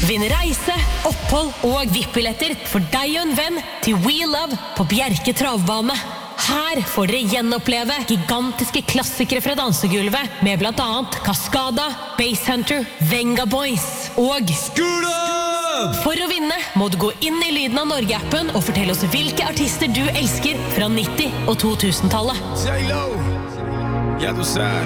Vinn reise, opphold og VIP-billetter for deg og en venn til We Love på Bjerke travbane. Her får dere gjenoppleve gigantiske klassikere fra dansegulvet med blant annet Cascada, Basshunter, Venga Boys og For å vinne må du gå inn i Lyden av Norge-appen og fortelle oss hvilke artister du elsker fra 90- og 2000-tallet. Ja, du ser.